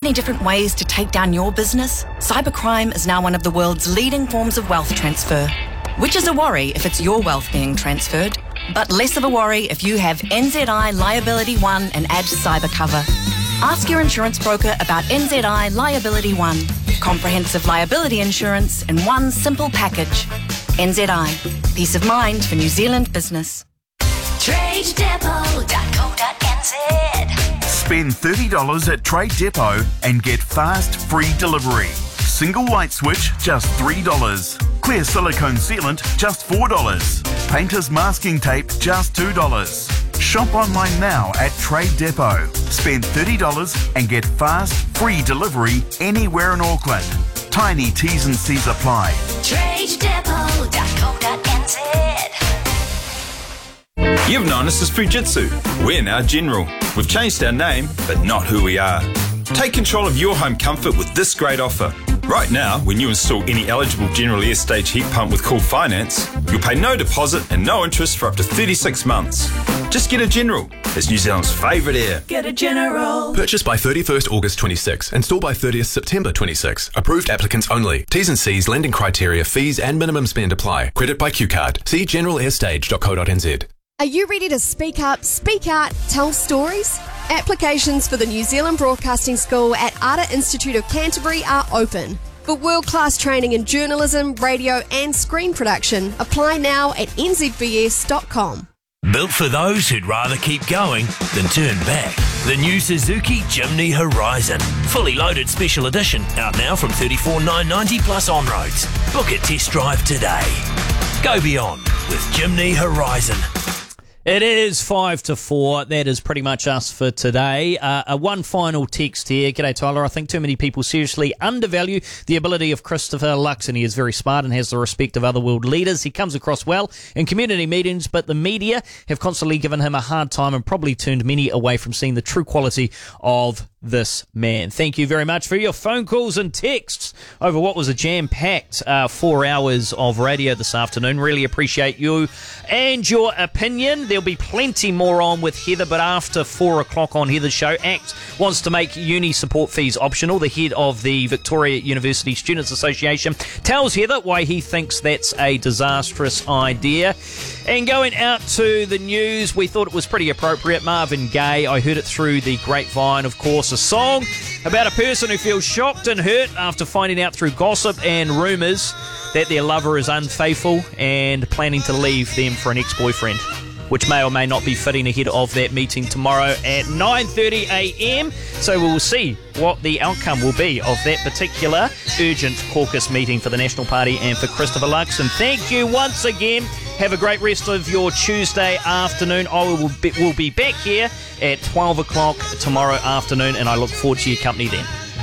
many different ways to take down your business, cybercrime is now one of the world's leading forms of wealth transfer. Which is a worry if it's your wealth being transferred, but less of a worry if you have NZI Liability One and add cyber cover. Ask your insurance broker about NZI Liability One. Comprehensive liability insurance in one simple package. NZI. Peace of mind for New Zealand business. TradeDepot.co.nz. Spend $30 at Trade Depot and get fast, free delivery. Single light switch, just $3. Clear silicone sealant, just $4. Painter's masking tape, just $2. Shop online now at Trade Depot. Spend $30 and get fast, free delivery anywhere in Auckland. Tiny T's and C's apply. TradeDepot.co.nz. You've known us as Fujitsu. We're now General. We've changed our name, but not who we are. Take control of your home comfort with this great offer. Right now, when you install any eligible General Air Stage heat pump with Cool Finance, you'll pay no deposit and no interest for up to 36 months. Just get a General. It's New Zealand's favourite air. Get a General. Purchased by 31st August 26. Installed by 30th September 26. Approved applicants only. T's and C's, lending criteria, fees and minimum spend apply. Credit by Q-Card. See generalairstage.co.nz. Are you ready to speak up, speak out, tell stories? Applications for the New Zealand Broadcasting School at Arta Institute of Canterbury are open. For world-class training in journalism, radio and screen production, apply now at nzbs.com. Built for those who'd rather keep going than turn back. The new Suzuki Jimny Horizon. Fully loaded special edition. Out now from $34,990 plus on-roads. Book a test drive today. Go beyond with Jimny Horizon. It is 5 to 4. That is pretty much us for today. One final text here. G'day, Tyler. I think too many people seriously undervalue the ability of Christopher Luxon. He is very smart and has the respect of other world leaders. He comes across well in community meetings, but the media have constantly given him a hard time and probably turned many away from seeing the true quality of this man. Thank you very much for your phone calls and texts over what was a jam-packed 4 hours of radio this afternoon. Really appreciate you and your opinion. There'll be plenty more on with Heather, but after 4 o'clock on Heather's show, ACT wants to make uni support fees optional. The head of the Victoria University Students Association tells Heather why he thinks that's a disastrous idea. And going out to the news, we thought it was pretty appropriate. Marvin Gaye, I heard it through the grapevine, of course, a song about a person who feels shocked and hurt after finding out through gossip and rumours that their lover is unfaithful and planning to leave them for an ex-boyfriend, which may or may not be fitting ahead of that meeting tomorrow at 9:30am. So we'll see what the outcome will be of that particular urgent caucus meeting for the National Party and for Christopher Luxon. Thank you once again. Have a great rest of your Tuesday afternoon. We'll be back here at 12 o'clock tomorrow afternoon, and I look forward to your company then.